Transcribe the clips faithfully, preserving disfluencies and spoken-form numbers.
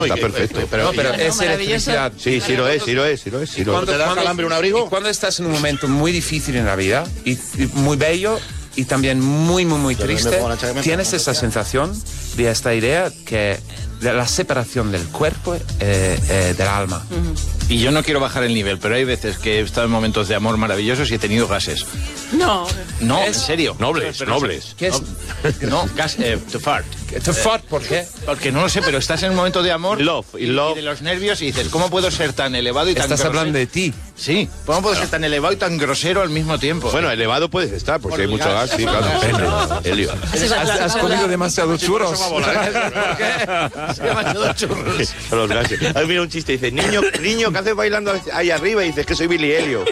Está perfecto. Pero, no, pero es electricidad. Sí, sí lo es, sí lo es, sí lo es. Sí lo es. ¿Te da calambre un abrigo? Cuando estás en un momento muy difícil en la vida, y, y muy bello, y también muy, muy, muy triste, tienes esa sensación de esta idea que de la separación del cuerpo eh, eh, del alma. Uh-huh. Y yo no quiero bajar el nivel, pero hay veces que he estado en momentos de amor maravillosos y he tenido gases. No. No, es, en serio. Nobles, pero, nobles. ¿Qué es? No, gas, eh, to fart. To fart, ¿por qué? Porque no lo sé, pero estás en un momento de amor love, y, love. y de los nervios y dices, ¿cómo puedo ser tan elevado y tan Estás grosero? hablando de ti. Sí, ¿cómo puedo ser tan elevado y tan grosero al mismo tiempo? Bueno, elevado puedes estar, porque por hay mucho gas, sí, claro. Helio. ¿Has, has comido demasiados churros? ¿Por qué? Demasiados churros. Los gases. Ay, mira un chiste, dice, niño, niño, ¿qué haces bailando ahí arriba? Y dices que soy Billy Helio.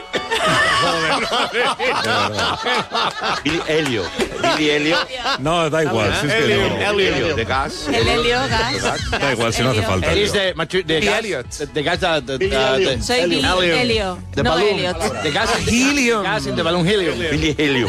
Billy Helio. Billy Helio. No, da igual. Si es que Helio, no. Helio, de gas. El helio, gas. Da igual si no hace falta. Eres de, machu- de gas, Elliot. de, de gas, de, de, Billy de, Elliot. de, Soy Billy Helio. de No, balloon, Elliot. de gas, Helium. gas in the balloon helium. Billy Helio.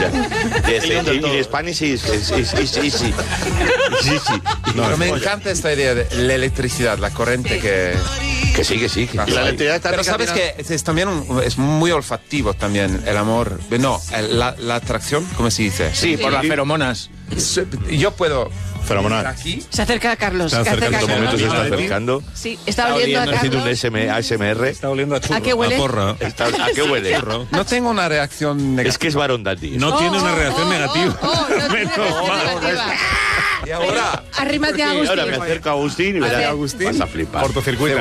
En Spanish is easy. Sí, sí. Pero me encanta esta idea de la electricidad, la corriente que... Que sí, que sí. Que La electricidad está Pero sabes que es, es también un- es muy olfativo también el amor. No, el- la, la atracción, ¿cómo se dice? Sí, por las feromonas. Yo puedo... Fenomenal. Aquí. Se acerca a Carlos. Se Se acerca acerca en a estos momentos se Carlos. está acercando. Sí, está oliendo a Está haciendo un Carlos. S M A S M R. Está oliendo a churro. ¿A qué huele? A porra. Está- ¿A qué huele? No tengo una reacción Es negativa. que es varón Dati. No tiene una reacción negativa. Oh, oh, no tiene Menos reacción mal. negativa. Y ahora... Arrímate a Agustín. Ahora me acerco a Agustín y A ver. verás. Agustín. Vas a flipar. Cortocircuito.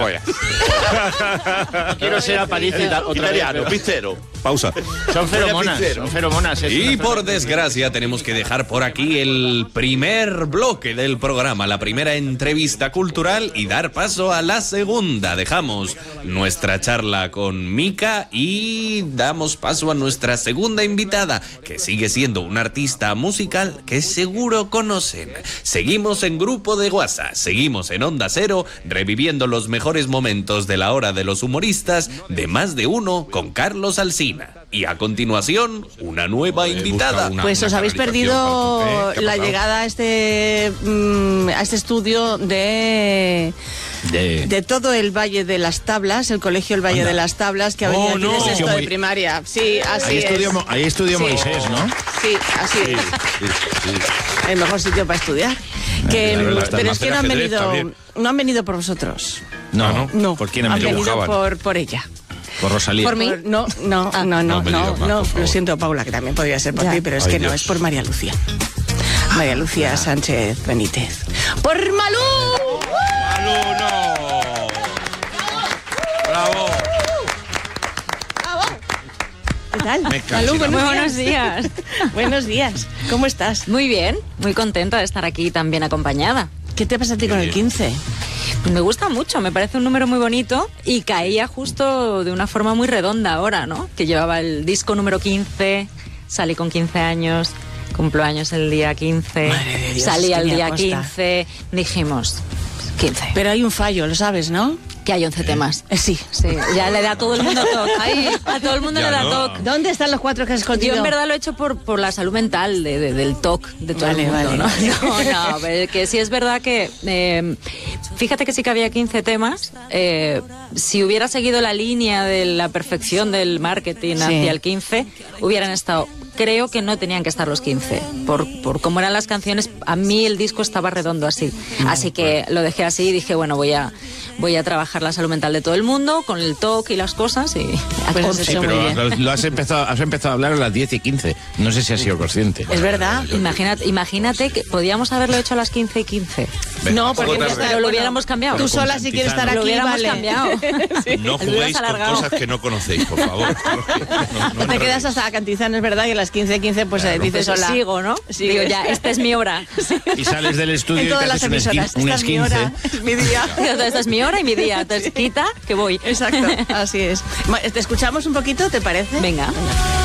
Quiero ser Aparicio y tal, otra vez. Italiano, pizzero. Pausa. Son feromonas, son feromonas. es Y una por feromona. desgracia tenemos que dejar por aquí el primer bloque del programa, la primera entrevista cultural y dar paso a la segunda. Dejamos nuestra charla con Mika y damos paso a nuestra segunda invitada, que sigue siendo una artista musical que seguro conocen. Seguimos en Grupo de WhatsApp, seguimos en Onda Cero, reviviendo los mejores momentos de la hora de los humoristas de Más de Uno con Carlos Alsina. Y a continuación, una nueva invitada. una- Pues os habéis perdido canalización, ¿qué ha la pasado? llegada a este mm, a este estudio de, De- de todo el Valle de las Tablas, el colegio El Valle Anda. de las Tablas, que ha venido Oh, aquí no. de sexto de Muy- primaria. Sí, así Ahí es. estudió, Mo- ahí estudió Sí. Moisés, ¿no? Sí, así es. El mejor sitio para estudiar. Que, claro, mm, está pero en es que no han ajedrez venido, también. no han venido por vosotros. No, no. No, ¿Por quién han han venido? venido Dibujaban. por, por ella. Por Rosalía. ¿Por mí? No, no, no, no, No no, me no, digas más, por favor. lo siento, Paula, que también podría ser por ti, pero es Ay, que no, Dios. es por María Lucía. María Lucía Sánchez Benítez. ¡Por Malú! ¡Bravo! ¿Qué tal? Me cansé. Malú, Muy buenos buenos días. Buenos días. ¿Cómo estás? Muy bien, muy contenta de estar aquí tan bien acompañada. ¿Qué te pasa a ti con el quince? Me gusta mucho, me parece un número muy bonito y caía justo de una forma muy redonda ahora, ¿no? Que llevaba el disco número quince, salí con quince años, cumplo años el día quince, Madre de Dios, salí es que al ni día aposta. quince, dijimos quince. Pero hay un fallo, lo sabes, ¿no? Que hay once temas. Eh, sí. Sí, ya le da a todo el mundo toque. Ahí, a todo el mundo Ya le da no. toque. ¿Dónde están los cuatro que has escondido? Yo en verdad lo he hecho por, por la salud mental de, de- del T O C de todo Vale, el mundo, vale, ¿no? vale. No, no, pero que sí es verdad que eh, fíjate que sí que había quince temas. Eh, si hubiera seguido la línea de la perfección del marketing Sí. hacia el quince, hubieran estado. Creo que no tenían que estar los quince. Por, por cómo eran las canciones, a mí el disco estaba redondo así. Así que lo dejé así y dije, bueno, voy a, voy a trabajar la salud mental de todo el mundo con el toque y las cosas y Pues has once. hecho muy Pero bien. lo, lo has empezado, has empezado a hablar a las diez y quince. No sé si has sido consciente. Es verdad. Imagínate, imagínate que podíamos haberlo hecho a las quince y quince. No, porque Poco ya tarde. está, Pero lo bueno, hubiéramos cambiado. Tú sola si quieres estar Lo aquí, hubiéramos vale. cambiado. No El juguéis hubieras con alargado. cosas que no conocéis, por favor. No te quedas hasta Cantizano, es verdad, y a las quince quince pues eh, dices Pues hola. sigo, ¿no? Sí. Digo, ya, esta es mi hora. Y sales del estudio En y todas te las haces un emisoras. esquin- un Esta es mi hora, esquince. es mi día. Esta es mi hora y mi día. Entonces, quita que voy. Exacto, así es. Ma- ¿Te escuchamos un poquito, te parece? Venga.